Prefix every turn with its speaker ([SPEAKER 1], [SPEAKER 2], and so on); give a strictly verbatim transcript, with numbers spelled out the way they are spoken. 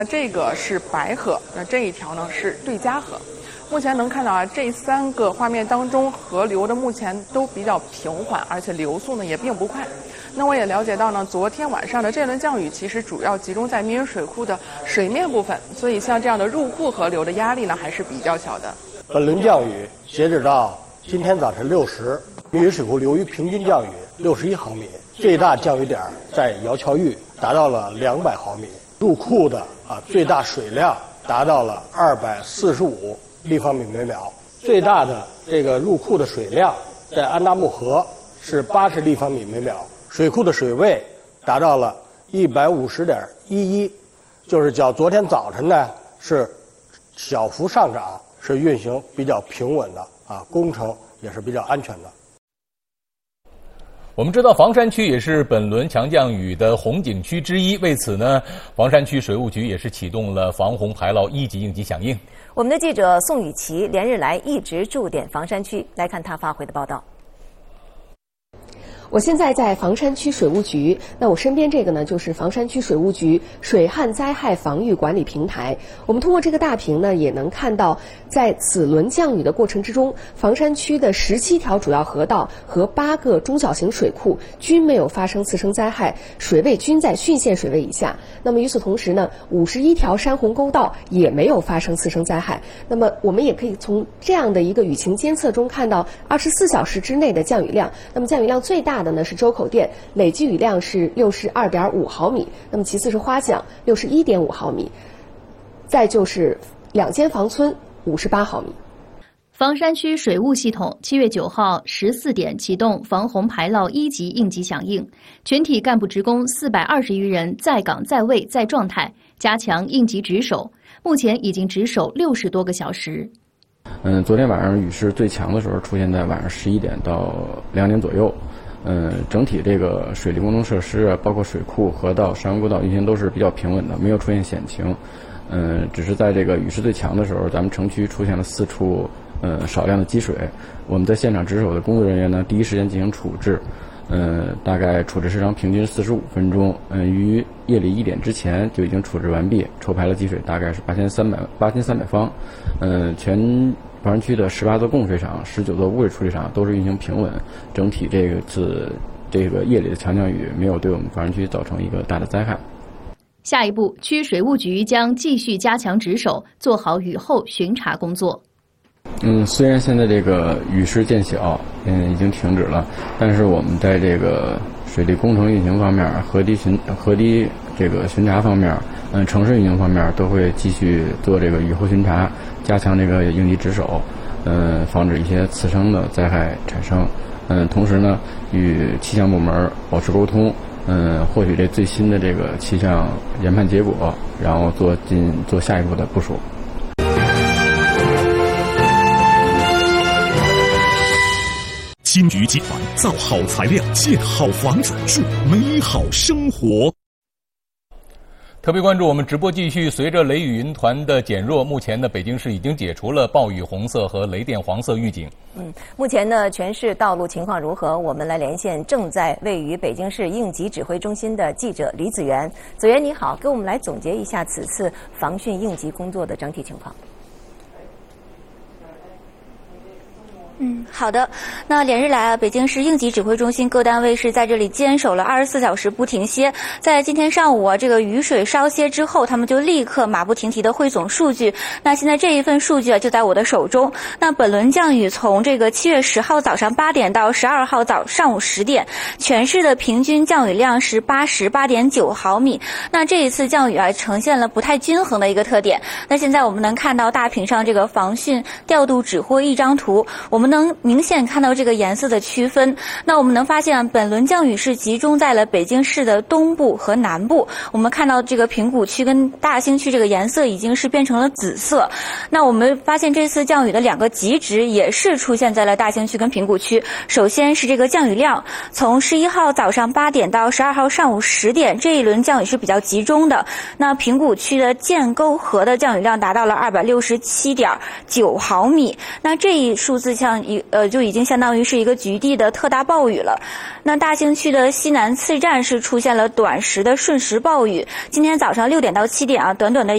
[SPEAKER 1] 这个是白河，那这一条呢是对家河。目前能看到啊，这三个画面当中，河流的目前都比较平缓，而且流速呢也并不快。那我也了解到呢，昨天晚上的这轮降雨其实主要集中在密云水库的水面部分，所以像这样的入库河流的压力呢还是比较小的。
[SPEAKER 2] 本轮降雨截止到今天早晨六时，密云水库流域平均降雨六十一毫米，最大降雨点在姚桥峪达到了两百毫米。入库的啊最大水量达到了二百四十五立方米每秒，最大的这个入库的水量在安达木河是八十立方米每秒，水库的水位达到了一百五十点一一，就是较昨天早晨呢是小幅上涨，是运行比较平稳的啊，工程也是比较安全的。
[SPEAKER 3] 我们知道房山区也是本轮强降雨的红景区之一，为此呢，房山区水务局也是启动了防洪排涝一级应急响应。
[SPEAKER 4] 我们的记者宋雨琦连日来一直驻点房山区，来看他发回的报道。
[SPEAKER 5] 我现在在房山区水务局，那我身边这个呢，就是房山区水务局水旱灾害防御管理平台。我们通过这个大屏呢，也能看到，在此轮降雨的过程之中，房山区的十七条主要河道和八个中小型水库均没有发生次生灾害，水位均在汛线水位以下。那么与此同时呢，五十一条山洪沟道也没有发生次生灾害。那么我们也可以从这样的一个雨情监测中看到，二十四小时之内的降雨量。那么降雨量最大的呢是周口店，累计雨量是六十二点五毫米。那么其次是花蒋六十一点五毫米，再就是两间房村五十八毫米。
[SPEAKER 6] 房山区水务系统七月九号十四点启动防洪排涝一级应急响应，全体干部职工四百二十余人在岗在位在状态，加强应急值守。目前已经值守六十多个小时。
[SPEAKER 7] 嗯，昨天晚上雨势最强的时候出现在晚上十一点到两点左右。嗯，整体这个水利工程设施啊，包括水库、河道、山洪沟道运行都是比较平稳的，没有出现险情。嗯，只是在这个雨势最强的时候，咱们城区出现了四处呃少量的积水。我们在现场值守的工作人员呢，第一时间进行处置。嗯，大概处置时长平均四十五分钟。嗯，于夜里一点之前就已经处置完毕，抽排了积水大概是八千三百八千三百方。嗯，全房山区的十八座供水厂、十九座污水处理厂都是运行平稳，整体这个次这个夜里的强降雨没有对我们房山区造成一个大的灾害。
[SPEAKER 6] 下一步，区水务局将继续加强值守，做好雨后巡查工作。
[SPEAKER 7] 嗯，虽然现在这个雨势渐小，嗯，已经停止了，但是我们在这个水利工程运行方面、河堤巡河堤这个巡查方面，嗯，城市运营方面都会继续做这个雨后巡查，加强这个应急值守，嗯，防止一些次生的灾害产生。嗯，同时呢，与气象部门保持沟通，嗯，获取这最新的这个气象研判结果，然后做进做下一步的部署。
[SPEAKER 8] 金鱼集团造好材料，建好房子，助美好生活。
[SPEAKER 3] 特别关注我们直播继续，随着雷雨云团的减弱，目前呢，北京市已经解除了暴雨红色和雷电黄色预警。
[SPEAKER 4] 嗯，目前呢，全市道路情况如何？我们来连线正在位于北京市应急指挥中心的记者李子源。子源你好，给我们来总结一下此次防汛应急工作的整体情况。
[SPEAKER 9] 嗯，好的。那连日来啊，北京市应急指挥中心各单位是在这里坚守了二十四小时不停歇。在今天上午啊，这个雨水稍歇之后，他们就立刻马不停蹄的汇总数据。那现在这一份数据啊，就在我的手中。那本轮降雨从这个七月十号早上八点到十二号早上午十点，全市的平均降雨量是八十八点九毫米。那这一次降雨啊，呈现了不太均衡的一个特点。那现在我们能看到大屏上这个防汛调度指挥一张图，我们能明显看到这个颜色的区分。那我们能发现，本轮降雨是集中在了北京市的东部和南部。我们看到这个平谷区跟大兴区这个颜色已经是变成了紫色。那我们发现这次降雨的两个极值也是出现在了大兴区跟平谷区。首先是这个降雨量，从十一号早上八点到十二号上午十点，这一轮降雨是比较集中的。那平谷区的建沟河的降雨量达到了二百六十七点九毫米。那这一数字像一呃就已经相当于是一个局地的特大暴雨了。那大兴区的西南次站是出现了短时的瞬时暴雨，今天早上六点到七点啊，短短的